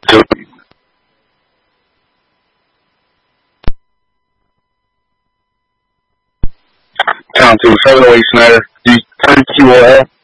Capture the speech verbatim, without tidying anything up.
to Count two, seven oh eight Snyder, three Q O L.